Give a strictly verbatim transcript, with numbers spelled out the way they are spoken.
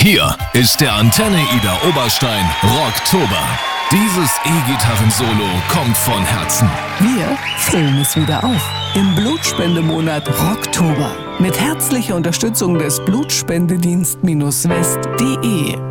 Hier ist der Antenne Ida Oberstein Rocktober. Dieses E-Gitarren-Solo kommt von Herzen. Wir füllen es wieder auf im Blutspendemonat Rocktober mit herzlicher Unterstützung des Blutspendedienst-West punkt de.